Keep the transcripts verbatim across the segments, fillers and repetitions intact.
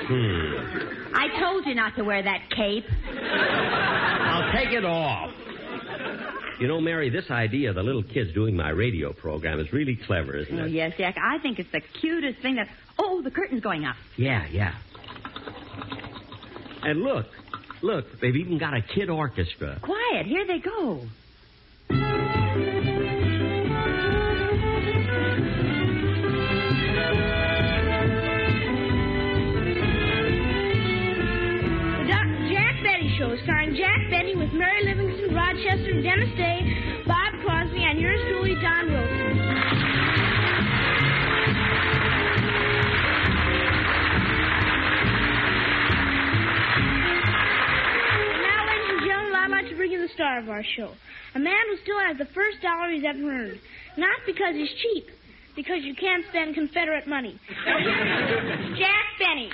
Hmm. I told you not to wear that cape. I'll take it off. You know, Mary, this idea of the little kids doing my radio program is really clever, isn't it? Oh, yes, Jack. I think it's the cutest thing that... Oh, the curtain's going up. Yeah, yeah. And look, look, they've even got a kid orchestra. Quiet. Here they go. Show starring Jack Benny with Mary Livingston, Rochester, and Dennis Day, Bob Crosby, and yours truly, Don Wilson. And now, ladies and gentlemen, I'd like to bring you the star of our show. A man who still has the first dollar he's ever earned. Not because he's cheap, because you can't spend Confederate money. Jack Benny.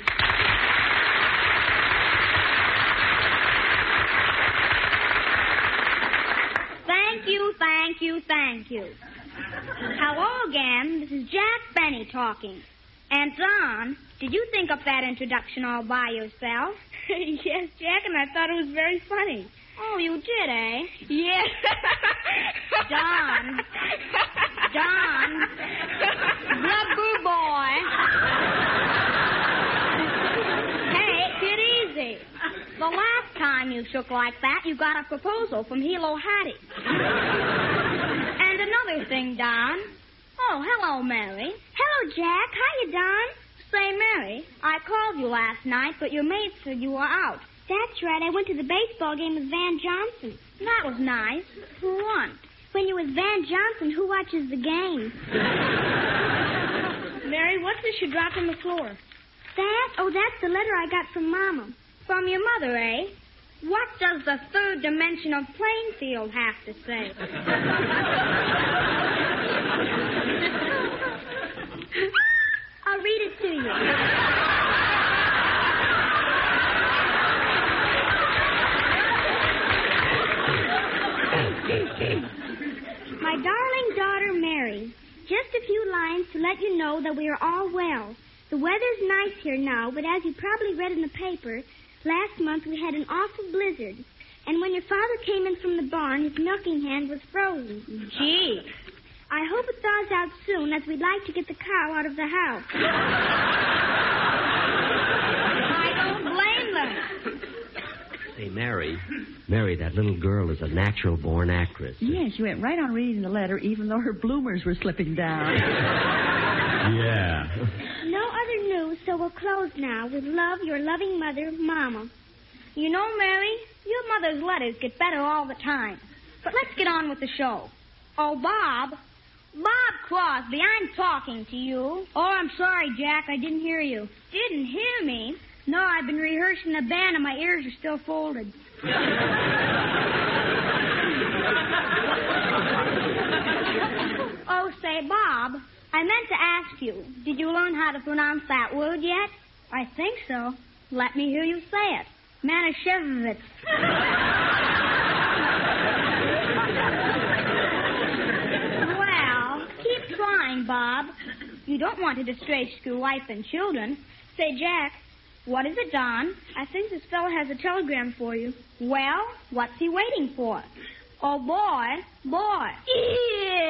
Thank you, thank you, thank you. Hello again. This is Jack Benny talking. And, Don, did you think up that introduction all by yourself? Yes, Jack, and I thought it was very funny. Oh, you did, eh? Yes. Don. Don. Blood boo boy. Hey, get easy. The last time you shook like that, you got a proposal from Hilo Hattie. And another thing, Don. Oh, hello, Mary. Hello, Jack. Hiya, Don. Say, Mary, I called you last night, but your maid said you were out. That's right. I went to the baseball game with Van Johnson. That was nice. Who won? When you're with Van Johnson, who watches the game? Mary, what's this you dropped on the floor? That? Oh, that's the letter I got from Mama. From your mother, eh? What does the third dimension of Plainfield have to say? I'll read it to you. My darling daughter, Mary, just a few lines to let you know that we are all well. The weather's nice here now, but as you probably read in the paper, last month we had an awful blizzard. And when your father came in from the barn, his milking hand was frozen. Gee. I hope it thaws out soon, as we'd like to get the cow out of the house. I don't blame them. Say, Mary, Mary, that little girl is a natural-born actress. Yes, she went right on reading the letter, even though her bloomers were slipping down. Yeah. No other news, so we'll close now. With love, your loving mother, Mama. You know, Mary, your mother's letters get better all the time. But let's get on with the show. Oh, Bob. Bob Crosby, I'm talking to you. Oh, I'm sorry, Jack. I didn't hear you. Didn't hear me? No, I've been rehearsing the band and my ears are still folded. Oh, say, Bob, I meant to ask you, did you learn how to pronounce that word yet? I think so. Let me hear you say it. Manischewitz. Well, keep trying, Bob. You don't want to disgrace your wife and children. Say, Jack, what is it, Don? I think this fellow has a telegram for you. Well, what's he waiting for? Oh, boy, boy. Yeah.